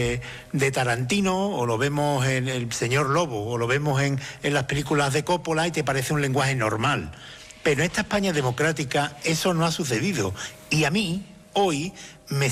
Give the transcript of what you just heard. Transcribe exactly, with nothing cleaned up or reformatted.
de, de Tarantino, o lo vemos en El Señor Lobo, o lo vemos en, en las películas de Coppola y te parece un lenguaje normal. Pero en esta España democrática eso no ha sucedido. Y a mí, hoy, me